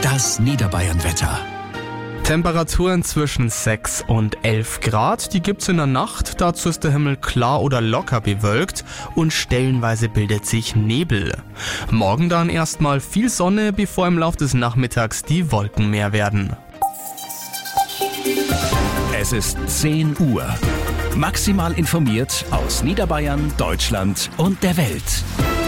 Das Niederbayern-Wetter. Temperaturen zwischen 6 und 11 Grad, die gibt's in der Nacht. Dazu ist der Himmel klar oder locker bewölkt und stellenweise bildet sich Nebel. Morgen dann erstmal viel Sonne, bevor im Laufe des Nachmittags die Wolken mehr werden. Es ist 10 Uhr. Maximal informiert aus Niederbayern, Deutschland und der Welt.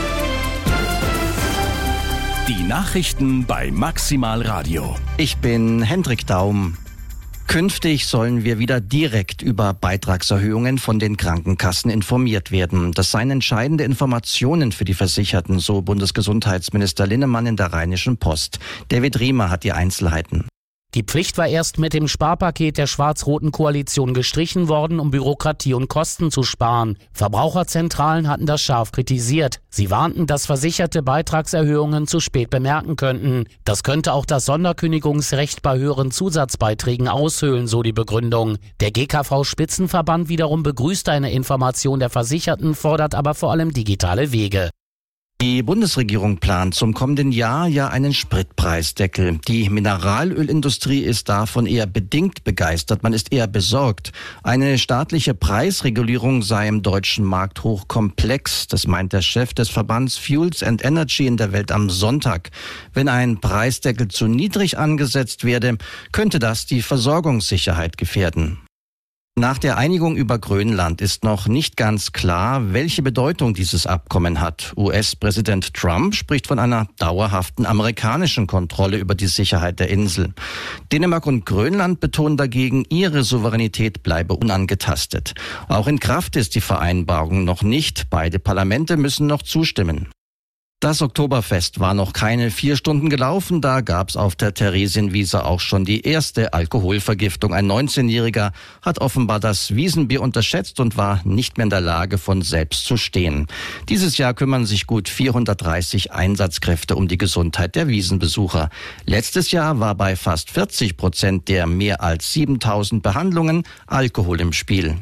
Die Nachrichten bei Maximal Radio. Ich bin Hendrik Daum. Künftig sollen wir wieder direkt über Beitragserhöhungen von den Krankenkassen informiert werden. Das seien entscheidende Informationen für die Versicherten, so Bundesgesundheitsminister Linnemann in der Rheinischen Post. David Riemer hat die Einzelheiten. Die Pflicht war erst mit dem Sparpaket der schwarz-roten Koalition gestrichen worden, um Bürokratie und Kosten zu sparen. Verbraucherzentralen hatten das scharf kritisiert. Sie warnten, dass Versicherte Beitragserhöhungen zu spät bemerken könnten. Das könnte auch das Sonderkündigungsrecht bei höheren Zusatzbeiträgen aushöhlen, so die Begründung. Der GKV-Spitzenverband wiederum begrüßt eine Information der Versicherten, fordert aber vor allem digitale Wege. Die Bundesregierung plant zum kommenden Jahr ja einen Spritpreisdeckel. Die Mineralölindustrie ist davon eher bedingt begeistert, man ist eher besorgt. Eine staatliche Preisregulierung sei im deutschen Markt hochkomplex, das meint der Chef des Verbands Fuels and Energy in der Welt am Sonntag. Wenn ein Preisdeckel zu niedrig angesetzt werde, könnte das die Versorgungssicherheit gefährden. Nach der Einigung über Grönland ist noch nicht ganz klar, welche Bedeutung dieses Abkommen hat. US-Präsident Trump spricht von einer dauerhaften amerikanischen Kontrolle über die Sicherheit der Insel. Dänemark und Grönland betonen dagegen, ihre Souveränität bleibe unangetastet. Auch in Kraft ist die Vereinbarung noch nicht. Beide Parlamente müssen noch zustimmen. Das Oktoberfest war noch keine 4 Stunden gelaufen, da gab's auf der Theresienwiese auch schon die erste Alkoholvergiftung. Ein 19-Jähriger hat offenbar das Wiesenbier unterschätzt und war nicht mehr in der Lage, von selbst zu stehen. Dieses Jahr kümmern sich gut 430 Einsatzkräfte um die Gesundheit der Wiesenbesucher. Letztes Jahr war bei fast 40% der mehr als 7000 Behandlungen Alkohol im Spiel.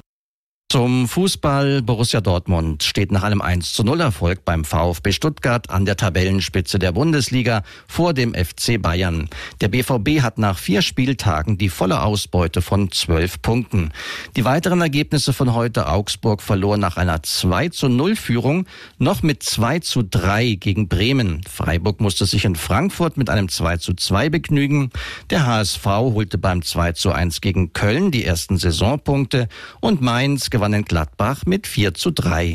Zum Fußball. Borussia Dortmund steht nach einem 1:0 Erfolg beim VfB Stuttgart an der Tabellenspitze der Bundesliga vor dem FC Bayern. Der BVB hat nach 4 Spieltagen die volle Ausbeute von 12 Punkten. Die weiteren Ergebnisse von heute: Augsburg verlor nach einer 2:0 Führung noch mit 2:3 gegen Bremen. Freiburg musste sich in Frankfurt mit einem 2:2 begnügen. Der HSV holte beim 2:1 gegen Köln die ersten Saisonpunkte und Mainz gewann in Gladbach mit 4:3.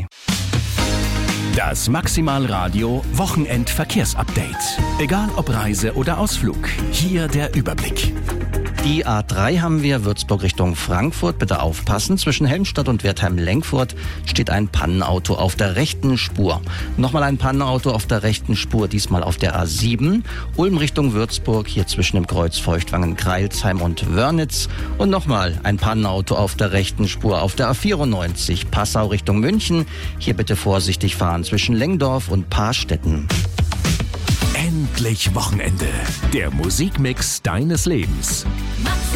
Das Maximal Radio Wochenendverkehrsupdate. Egal ob Reise oder Ausflug, hier der Überblick. Die A3 haben wir, Würzburg Richtung Frankfurt. Bitte aufpassen. Zwischen Helmstadt und Wertheim-Lenkfurt steht ein Pannenauto auf der rechten Spur. Nochmal ein Pannenauto auf der rechten Spur, diesmal auf der A7. Ulm Richtung Würzburg, hier zwischen dem Kreuz Feuchtwangen-Greilsheim und Wörnitz. Und nochmal ein Pannenauto auf der rechten Spur auf der A94. Passau Richtung München. Hier bitte vorsichtig fahren zwischen Lengdorf und Paarstetten. Endlich Wochenende. Der Musikmix deines Lebens.